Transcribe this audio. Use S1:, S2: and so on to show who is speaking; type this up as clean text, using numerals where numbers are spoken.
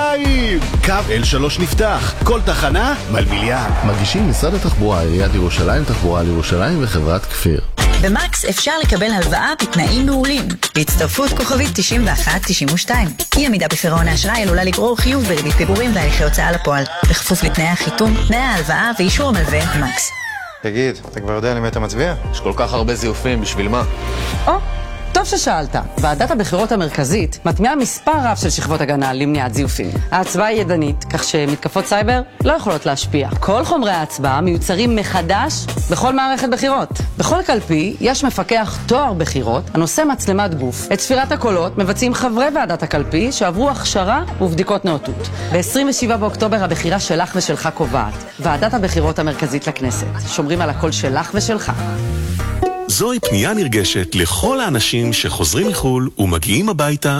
S1: ירושלים! קו L3 נפתח, כל תחנה מלמיליאן.
S2: מגישים משרד התחבורה, עיריית ירושלים, תחבורה לירושלים וחברת כפיר.
S3: במקס אפשר לקבל הלוואה בתנאים מעולים. בהצטרפות כוכבית 9192. אי עמידה בפירעון האשראי עלולה לגרור חיוב בריבית פיגורים והליכי הוצאה לפועל. בכפוף לתנאי החיתום, תנאי ההלוואה ואישור המלווה מקס.
S4: תגיד, אתה כבר יודע למי אתה מצביע?
S5: יש כל כך הרבה זיופים, בשביל מה?
S6: טוב ששאלת. ועדת הבחירות המרכזית מטמיעה מספר רב של שכבות הגנה למניעת זיופים. ההצבעה היא ידנית, כך שמתקפות סייבר לא יכולות להשפיע. כל חומרי ההצבעה מיוצרים מחדש בכל מערכת בחירות. בכל קלפי יש מפקח תואר בחירות הנושא מצלמת גוף. את ספירת הקולות מבצעים חברי ועדת הקלפי שעברו הכשרה ובדיקות נאותות. ב-27 באוקטובר הבחירה שלך ושלך קובעת. ועדת הבחירות המרכזית לכנסת. שומרים על הקול שלך ושלך.
S7: זוהי פנייה נרגשת לכל האנשים שחוזרים מחול ומגיעים הביתה